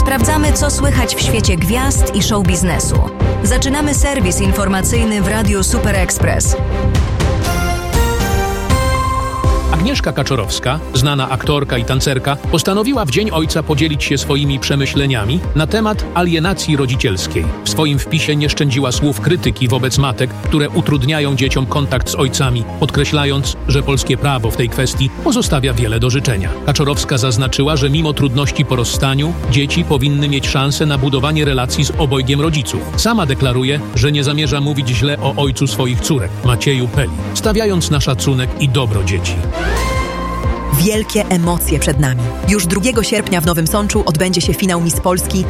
Sprawdzamy, co słychać w świecie gwiazd i show biznesu. Zaczynamy serwis informacyjny w Radiu Super Express. Agnieszka Kaczorowska, znana aktorka i tancerka, postanowiła w Dzień Ojca podzielić się swoimi przemyśleniami na temat alienacji rodzicielskiej. W swoim wpisie nie szczędziła słów krytyki wobec matek, które utrudniają dzieciom kontakt z ojcami, podkreślając, że polskie prawo w tej kwestii pozostawia wiele do życzenia. Kaczorowska zaznaczyła, że mimo trudności po rozstaniu, dzieci powinny mieć szansę na budowanie relacji z obojgiem rodziców. Sama deklaruje, że nie zamierza mówić źle o ojcu swoich córek, Macieju Peli, stawiając na szacunek i dobro dzieci. Wielkie emocje przed nami. Już 2 sierpnia w Nowym Sączu odbędzie się finał Miss Polski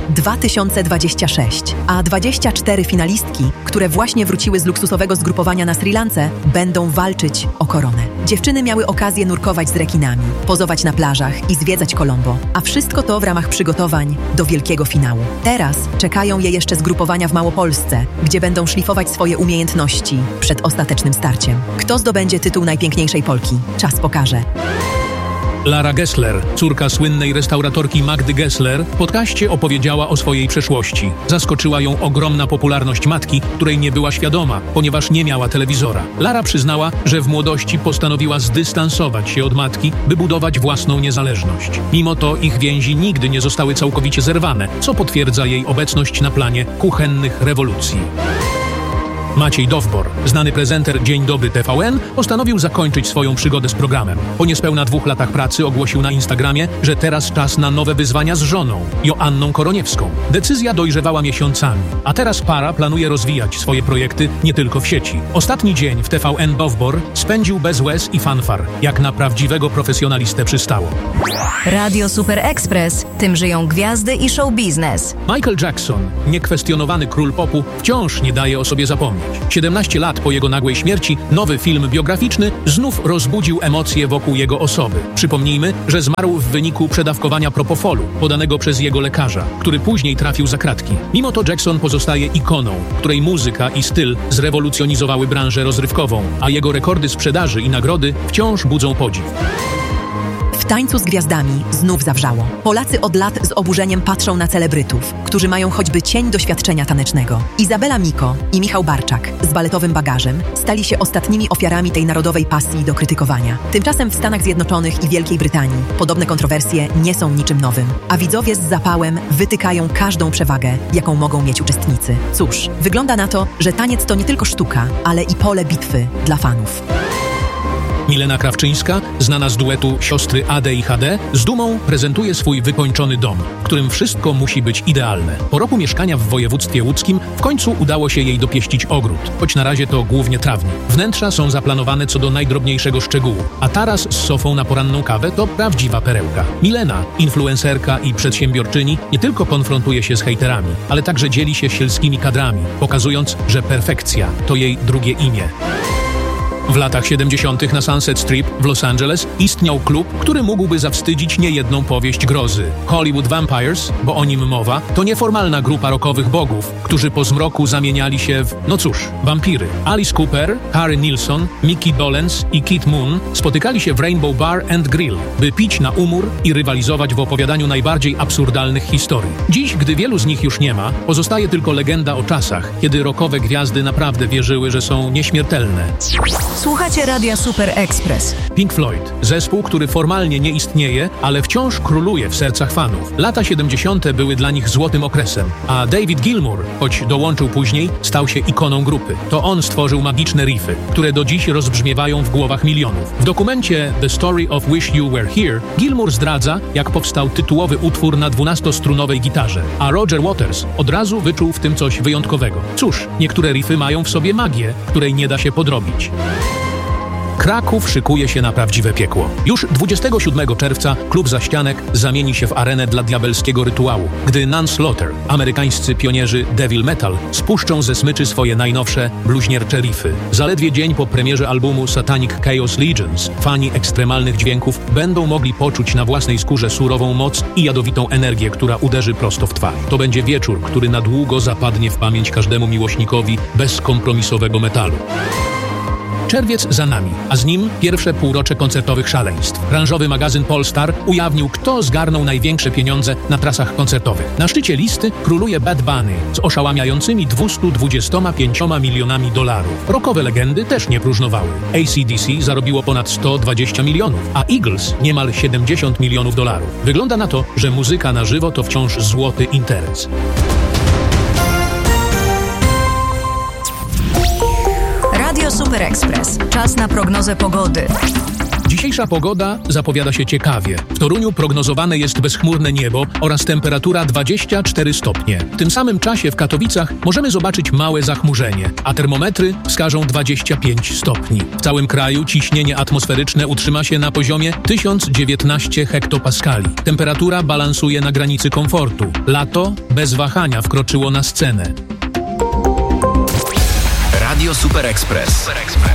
2026, a 24 finalistki, które właśnie wróciły z luksusowego zgrupowania na Sri Lance, będą walczyć o koronę. Dziewczyny miały okazję nurkować z rekinami, pozować na plażach i zwiedzać Colombo, a wszystko to w ramach przygotowań do wielkiego finału. Teraz czekają je jeszcze zgrupowania w Małopolsce, gdzie będą szlifować swoje umiejętności przed ostatecznym starciem. Kto zdobędzie tytuł najpiękniejszej Polki? Czas pokaże. Lara Gessler, córka słynnej restauratorki Magdy Gessler, w podcaście opowiedziała o swojej przeszłości. Zaskoczyła ją ogromna popularność matki, której nie była świadoma, ponieważ nie miała telewizora. Lara przyznała, że w młodości postanowiła zdystansować się od matki, by budować własną niezależność. Mimo to ich więzi nigdy nie zostały całkowicie zerwane, co potwierdza jej obecność na planie kuchennych rewolucji. Maciej Dowbor, znany prezenter Dzień Dobry TVN, postanowił zakończyć swoją przygodę z programem. Po niespełna 2 latach pracy ogłosił na Instagramie, że teraz czas na nowe wyzwania z żoną, Joanną Koroniewską. Decyzja dojrzewała miesiącami, a teraz para planuje rozwijać swoje projekty nie tylko w sieci. Ostatni dzień w TVN Dowbor spędził bez łez i fanfar, jak na prawdziwego profesjonalistę przystało. Radio Super Express, tym żyją gwiazdy i show biznes. Michael Jackson, niekwestionowany król popu, wciąż nie daje o sobie zapomnieć. 17 lat po jego nagłej śmierci nowy film biograficzny znów rozbudził emocje wokół jego osoby. Przypomnijmy, że zmarł w wyniku przedawkowania propofolu podanego przez jego lekarza, który później trafił za kratki. Mimo to Jackson pozostaje ikoną, której muzyka i styl zrewolucjonizowały branżę rozrywkową, a jego rekordy sprzedaży i nagrody wciąż budzą podziw. W tańcu z gwiazdami znów zawrzało. Polacy od lat z oburzeniem patrzą na celebrytów, którzy mają choćby cień doświadczenia tanecznego. Izabela Miko i Michał Barczak z baletowym bagażem stali się ostatnimi ofiarami tej narodowej pasji do krytykowania. Tymczasem w Stanach Zjednoczonych i Wielkiej Brytanii podobne kontrowersje nie są niczym nowym, a widzowie z zapałem wytykają każdą przewagę, jaką mogą mieć uczestnicy. Cóż, wygląda na to, że taniec to nie tylko sztuka, ale i pole bitwy dla fanów. Milena Krawczyńska, znana z duetu siostry AD i HD, z dumą prezentuje swój wykończony dom, w którym wszystko musi być idealne. Po roku mieszkania w województwie łódzkim w końcu udało się jej dopieścić ogród, choć na razie to głównie trawnik. Wnętrza są zaplanowane co do najdrobniejszego szczegółu, a taras z sofą na poranną kawę to prawdziwa perełka. Milena, influencerka i przedsiębiorczyni, nie tylko konfrontuje się z hejterami, ale także dzieli się sielskimi kadrami, pokazując, że perfekcja to jej drugie imię. W latach 70. na Sunset Strip w Los Angeles istniał klub, który mógłby zawstydzić niejedną powieść grozy. Hollywood Vampires, bo o nim mowa, to nieformalna grupa rockowych bogów, którzy po zmroku zamieniali się w, no cóż, wampiry. Alice Cooper, Harry Nilsson, Mickey Dolenz i Keith Moon spotykali się w Rainbow Bar and Grill, by pić na umór i rywalizować w opowiadaniu najbardziej absurdalnych historii. Dziś, gdy wielu z nich już nie ma, pozostaje tylko legenda o czasach, kiedy rockowe gwiazdy naprawdę wierzyły, że są nieśmiertelne. Słuchacie Radia Super Express. Pink Floyd, zespół, który formalnie nie istnieje, ale wciąż króluje w sercach fanów. Lata 70. były dla nich złotym okresem, a David Gilmour, choć dołączył później, stał się ikoną grupy. To on stworzył magiczne riffy, które do dziś rozbrzmiewają w głowach milionów. W dokumencie The Story of Wish You Were Here Gilmour zdradza, jak powstał tytułowy utwór na 12-strunowej gitarze, a Roger Waters od razu wyczuł w tym coś wyjątkowego. Cóż, niektóre riffy mają w sobie magię, której nie da się podrobić. Kraków szykuje się na prawdziwe piekło. Już 27 czerwca klub Zaścianek zamieni się w arenę dla diabelskiego rytuału, gdy Nance Slaughter, amerykańscy pionierzy Devil Metal, spuszczą ze smyczy swoje najnowsze, bluźniercze riffy. Zaledwie dzień po premierze albumu Satanic Chaos Legions fani ekstremalnych dźwięków będą mogli poczuć na własnej skórze surową moc i jadowitą energię, która uderzy prosto w twarz. To będzie wieczór, który na długo zapadnie w pamięć każdemu miłośnikowi bezkompromisowego metalu. Czerwiec za nami, a z nim pierwsze półrocze koncertowych szaleństw. Branżowy magazyn Polstar ujawnił, kto zgarnął największe pieniądze na trasach koncertowych. Na szczycie listy króluje Bad Bunny z oszałamiającymi 225 milionami dolarów. Rockowe legendy też nie próżnowały. AC/DC zarobiło ponad 120 milionów, a Eagles niemal 70 milionów dolarów. Wygląda na to, że muzyka na żywo to wciąż złoty interes. Radio Super Express. Czas na prognozę pogody. Dzisiejsza pogoda zapowiada się ciekawie. W Toruniu prognozowane jest bezchmurne niebo oraz temperatura 24 stopnie. W tym samym czasie w Katowicach możemy zobaczyć małe zachmurzenie, a termometry wskażą 25 stopni. W całym kraju ciśnienie atmosferyczne utrzyma się na poziomie 1019 hektopaskali. Temperatura balansuje na granicy komfortu. Lato bez wahania wkroczyło na scenę. Radio Super Express.